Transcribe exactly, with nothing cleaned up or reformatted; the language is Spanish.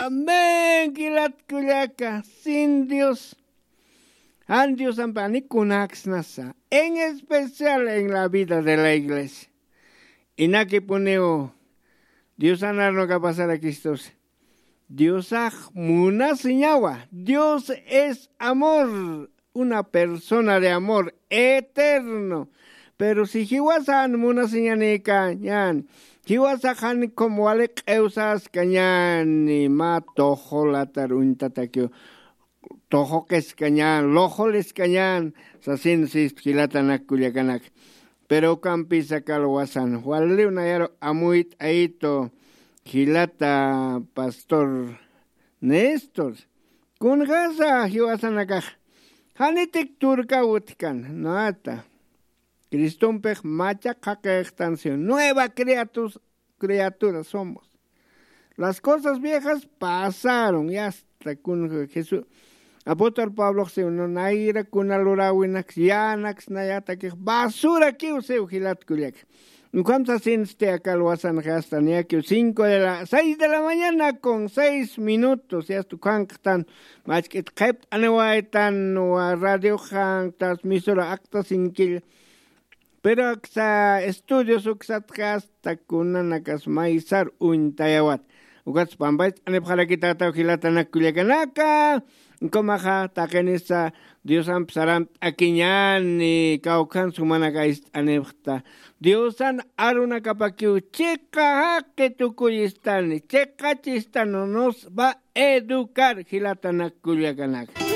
Amén, kilat kuliaka, sin Dios. An Dios ampani kunaxnasa, en especial en la vida de la iglesia. Y na que poneo, Dios anar no que pasar a Cristo. Dios aj muna señawa. Dios es amor, una persona de amor eterno. Pero si hiwasan muna señanica, ñan, hiwasajan como alek eusas cañan, ni ma tojo la tarunta taquio. Tojo que es cañán, lojo les cañán, sasin sis kilatanak kuliakanak. Pero campisa calwasan, huale una yaro amuit aito, kilata pastor Néstor. Kun gasa hiwasanakaj. Hanitik turka utkan, noata. Cristompej macha extensión. Nueva criatura, criatura somos. Las cosas viejas pasaron, ya hasta con Jesús. Apóstol Pablo se uno naira con alurawinak yanax nayata que basura que useu gilat kuliak. Cuánto asiste acá lo hacen hasta que cinco de la seis de la mañana con seis minutos ya tu cantan más que kept anewaitan o radio han transmisora acta sin kill. Pero sa estudios uksat hasta con nakas maisar un tayawat. Ugats pambait ane para kita tahu kilatan kuliakanaka. Komaha takenisa Dios ampasaram akinyan ni kaukan sumanagais anefta. Diosan aruna kapakiu cheka que tu kuyistan cheka chistano nos va a educar kilatan kuliakanak.